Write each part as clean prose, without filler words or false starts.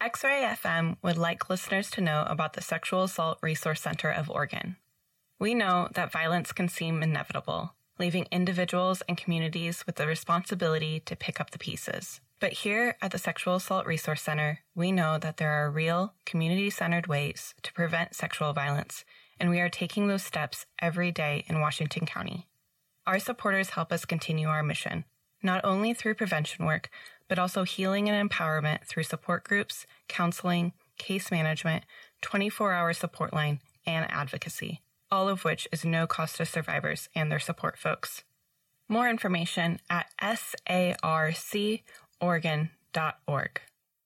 X-Ray FM would like listeners to know about the Sexual Assault Resource Center of Oregon. We know that violence can seem inevitable, leaving individuals and communities with the responsibility to pick up the pieces. But here at the Sexual Assault Resource Center, we know that there are real, community-centered ways to prevent sexual violence, and we are taking those steps every day in Washington County. Our supporters help us continue our mission, not only through prevention work, but also healing and empowerment through support groups, counseling, case management, 24-hour support line, and advocacy, all of which is no cost to survivors and their support folks. More information at sarcoregon.org.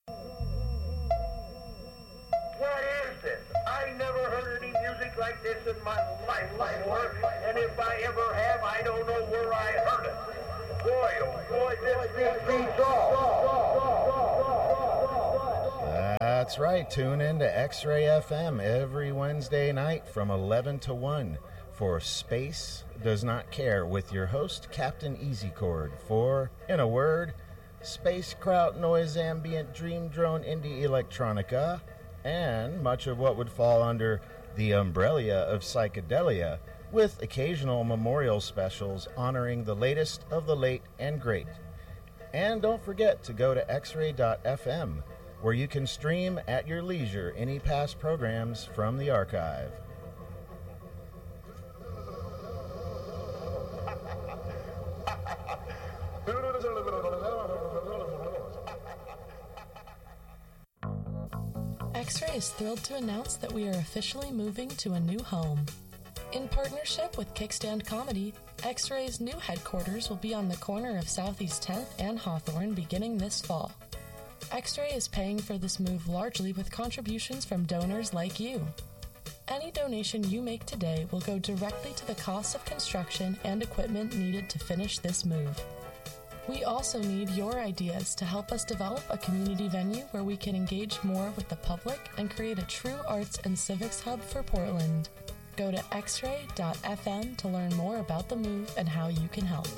What is this? I never heard any music like this in my life before, and if I ever have, I don't know where I heard it. Boy, oh boy, this beats all. That's right. Tune in to X-Ray FM every Wednesday night from 11 to 1 for Space Does Not Care with your host, Captain EasyChord, for, in a word, space kraut, noise, ambient, dream drone, indie electronica, and much of what would fall under the umbrella of psychedelia, with occasional memorial specials honoring the latest of the late and great. And don't forget to go to xray.fm, where you can stream at your leisure any past programs from the archive. X-Ray is thrilled to announce that we are officially moving to a new home. In partnership with Kickstand Comedy, X-Ray's new headquarters will be on the corner of Southeast 10th and Hawthorne beginning this fall. X-Ray is paying for this move largely with contributions from donors like you. Any donation you make today will go directly to the cost of construction and equipment needed to finish this move. We also need your ideas to help us develop a community venue where we can engage more with the public and create a true arts and civics hub for Portland. Go to xray.fm to learn more about the move and how you can help.